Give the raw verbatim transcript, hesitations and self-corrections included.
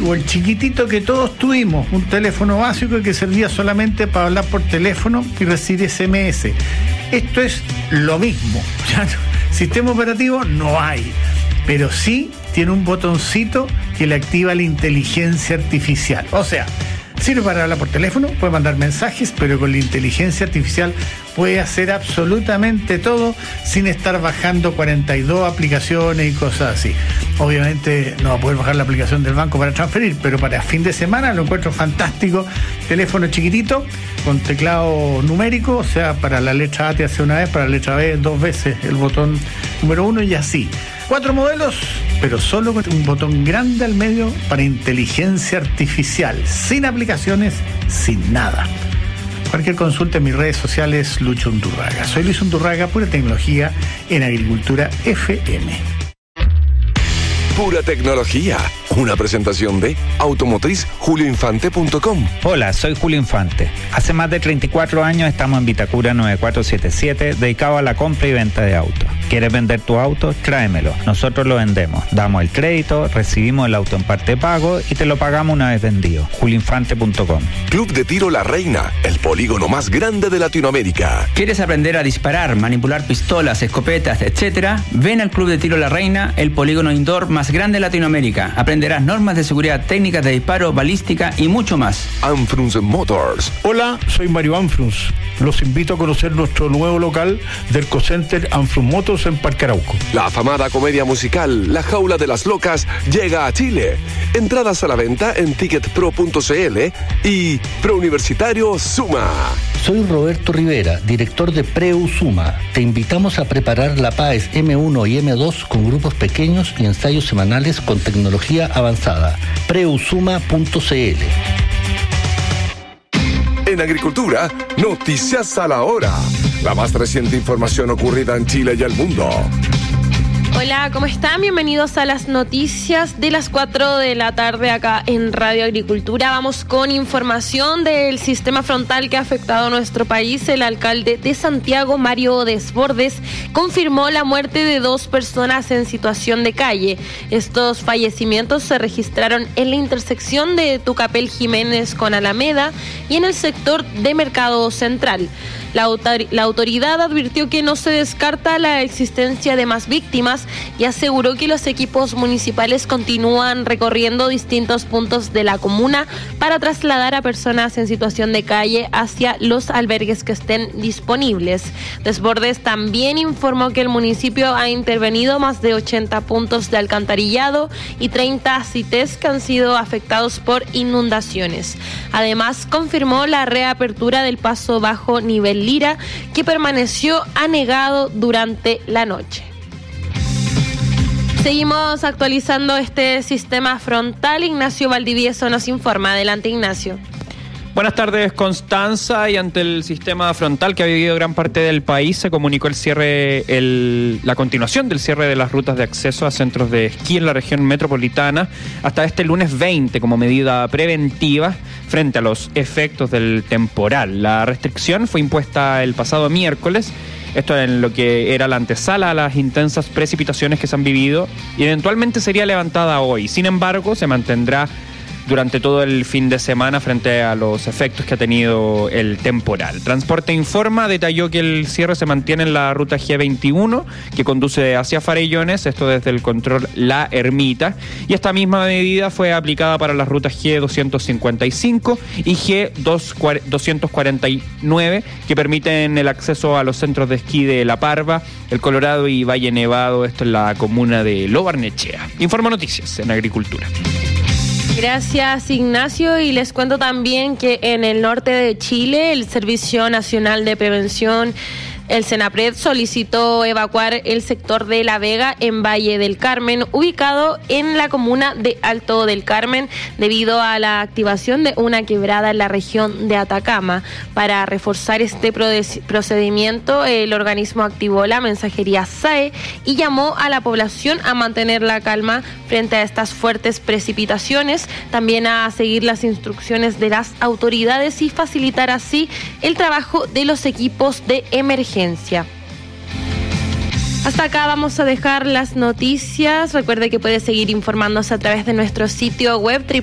antiguo, el chiquitito que todos tuvimos, un teléfono básico que servía solamente para hablar por teléfono y recibir ese eme ese. Esto es lo mismo. Sistema operativo no hay, pero sí tiene un botoncito que le activa la inteligencia artificial. O sea, sirve para hablar por teléfono, puede mandar mensajes, pero con la inteligencia artificial puede hacer absolutamente todo sin estar bajando cuarenta y dos aplicaciones y cosas así. Obviamente no va a poder bajar la aplicación del banco para transferir, pero para fin de semana lo encuentro fantástico. Teléfono chiquitito, con teclado numérico, o sea, para la letra A te hace una vez, para la letra B dos veces el botón número uno y así. Cuatro modelos, pero solo con un botón grande al medio para inteligencia artificial, sin aplicaciones, sin nada. Cualquier consulta en mis redes sociales, Lucho Undurraga. Soy Luis Undurraga, pura tecnología en Agricultura F M. Pura tecnología. Una presentación de automotriz julio infante punto com. Hola, soy Julio Infante. Hace más de treinta y cuatro años estamos en Vitacura nueve cuatro siete siete, dedicado a la compra y venta de autos. ¿Quieres vender tu auto? Tráemelo. Nosotros lo vendemos. Damos el crédito, recibimos el auto en parte pago y te lo pagamos una vez vendido. julio infante punto com. Club de Tiro La Reina, el polígono más grande de Latinoamérica. ¿Quieres aprender a disparar, manipular pistolas, escopetas, etcétera? Ven al Club de Tiro La Reina, el polígono indoor más grande de Latinoamérica. Aprenderás normas de seguridad, técnicas de disparo, balística y mucho más. Anfrunz Motors. Hola, soy Mario Anfrunz. Los invito a conocer nuestro nuevo local del Cocenter Anfrunz Motors en Parque Arauco. La afamada comedia musical La Jaula de las Locas llega a Chile. Entradas a la venta en ticket pro punto c l y Preuniversitario Suma. Soy Roberto Rivera, director de Preu Suma. Te invitamos a preparar la PAES eme uno y eme dos con grupos pequeños y ensayos semanales con tecnología avanzada. preusuma punto c l. En Agricultura, noticias a la hora. La más reciente información ocurrida en Chile y el mundo. Hola, ¿cómo están? Bienvenidos a las noticias de las cuatro de la tarde acá en Radio Agricultura. Vamos con información del sistema frontal que ha afectado a nuestro país. El alcalde de Santiago, Mario Desbordes, confirmó la muerte de dos personas en situación de calle. Estos fallecimientos se registraron en la intersección de Tucapel Jiménez con Alameda y en el sector de Mercado Central. La, autor- la autoridad advirtió que no se descarta la existencia de más víctimas y aseguró que los equipos municipales continúan recorriendo distintos puntos de la comuna para trasladar a personas en situación de calle hacia los albergues que estén disponibles. Desbordes también informó que el municipio ha intervenido más de ochenta puntos de alcantarillado y treinta C I T E S que han sido afectados por inundaciones. Además, confirmó la reapertura del paso bajo nivel Lira, que permaneció anegado durante la noche. Seguimos actualizando este sistema frontal. Ignacio Valdivieso nos informa. Adelante, Ignacio. Buenas tardes, Constanza. Y ante el sistema frontal que ha vivido gran parte del país, se comunicó el cierre, el, la continuación del cierre de las rutas de acceso a centros de esquí en la región metropolitana hasta este lunes veinte como medida preventiva frente a los efectos del temporal. La restricción fue impuesta el pasado miércoles, esto en lo que era la antesala a las intensas precipitaciones que se han vivido, y eventualmente sería levantada hoy. Sin embargo, se mantendrá durante todo el fin de semana frente a los efectos que ha tenido el temporal. Transporte Informa detalló que el cierre se mantiene en la ruta G veintiuno, que conduce hacia Farellones, esto desde el control La Ermita, y esta misma medida fue aplicada para las rutas G doscientos cincuenta y cinco y G doscientos cuarenta y nueve, que permiten el acceso a los centros de esquí de La Parva, El Colorado y Valle Nevado, esto en la comuna de Lo Barnechea. Informa Noticias en Agricultura. Gracias, Ignacio, y les cuento también que en el norte de Chile el Servicio Nacional de Prevención, el SENAPRED, solicitó evacuar el sector de La Vega en Valle del Carmen, ubicado en la comuna de Alto del Carmen, debido a la activación de una quebrada en la región de Atacama. Para reforzar este procedimiento, el organismo activó la mensajería S A E y llamó a la población a mantener la calma frente a estas fuertes precipitaciones, también a seguir las instrucciones de las autoridades y facilitar así el trabajo de los equipos de emergencia. Hasta acá vamos a dejar las noticias. Recuerde que puede seguir informándose a través de nuestro sitio web doble